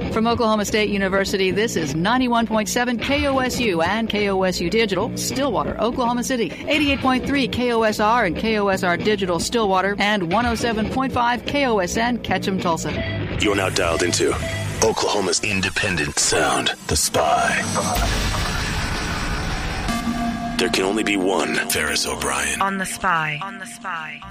From Oklahoma State University, this is 91.7 KOSU and KOSU Digital, Stillwater, Oklahoma City, 88.3 KOSR and KOSR Digital, Stillwater, and 107.5 KOSN, Ketchum, Tulsa. You're now dialed into Oklahoma's independent sound, The Spy. There can only be one Ferris O'Brien. On The Spy.